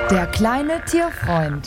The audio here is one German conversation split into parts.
Der kleine Tierfreund.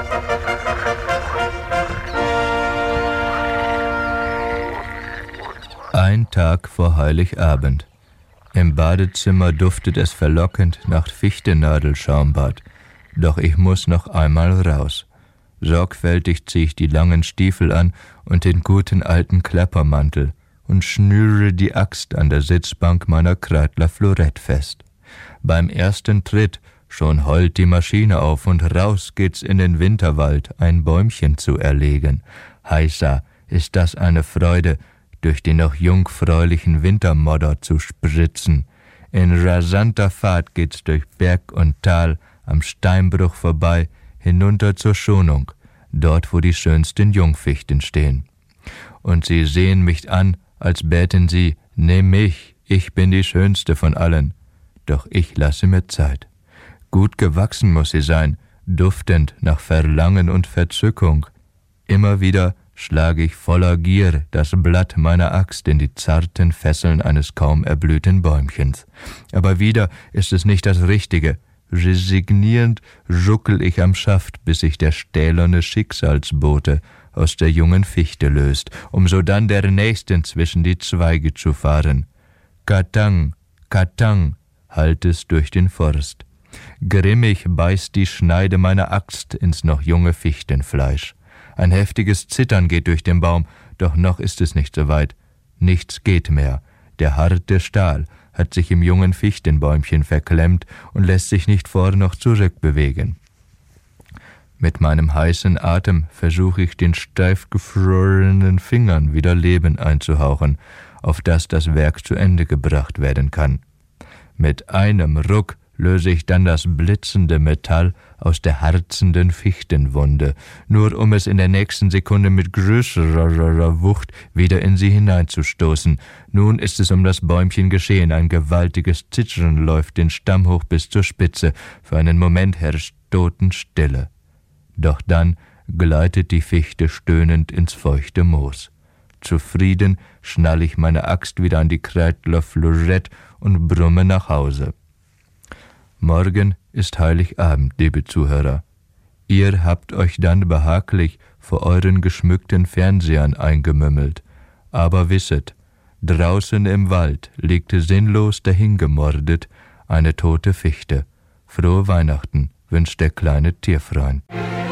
Ein Tag vor Heiligabend. Im Badezimmer duftet es verlockend nach Fichtennadelschaumbad. Doch ich muss noch einmal raus. Sorgfältig ziehe ich die langen Stiefel an und den guten alten Klappermantel und schnüre die Axt an der Sitzbank meiner Kreidler Florett fest. Beim ersten Tritt schon heult die Maschine auf und raus geht's in den Winterwald, ein Bäumchen zu erlegen. Heißa, ist das eine Freude, durch den noch jungfräulichen Wintermodder zu spritzen. In rasanter Fahrt geht's durch Berg und Tal, am Steinbruch vorbei, hinunter zur Schonung, dort wo die schönsten Jungfichten stehen. Und sie sehen mich an, als bäten sie, nimm mich, ich bin die schönste von allen. Doch ich lasse mir Zeit. Gut gewachsen muss sie sein, duftend nach Verlangen und Verzückung. Immer wieder schlage ich voller Gier das Blatt meiner Axt in die zarten Fesseln eines kaum erblühten Bäumchens. Aber wieder ist es nicht das Richtige. Resignierend ruckel ich am Schaft, bis sich der stählerne Schicksalsbote aus der jungen Fichte löst, um sodann der nächsten zwischen die Zweige zu fahren. Katang, Katang, hallt es durch den Forst. Grimmig beißt die Schneide meiner Axt ins noch junge Fichtenfleisch. Ein heftiges Zittern geht durch den Baum, doch noch ist es nicht so weit. Nichts geht mehr. Der harte Stahl hat sich im jungen Fichtenbäumchen verklemmt und lässt sich nicht vor noch zurück bewegen. Mit meinem heißen Atem versuche ich den steif gefrorenen Fingern wieder Leben einzuhauchen, auf dass das Werk zu Ende gebracht werden kann. Mit einem Ruck löse ich dann das blitzende Metall aus der harzenden Fichtenwunde, nur um es in der nächsten Sekunde mit größerer Wucht wieder in sie hineinzustoßen. Nun ist es um das Bäumchen geschehen, ein gewaltiges Zittern läuft den Stamm hoch bis zur Spitze, für einen Moment herrscht Totenstille. Doch dann gleitet die Fichte stöhnend ins feuchte Moos. Zufrieden schnall ich meine Axt wieder an die Kreidler Florett und brumme nach Hause. Morgen ist Heiligabend, liebe Zuhörer. Ihr habt euch dann behaglich vor euren geschmückten Fernsehern eingemümmelt. Aber wisset, draußen im Wald liegt sinnlos dahingemordet eine tote Fichte. Frohe Weihnachten wünscht der kleine Tierfreund.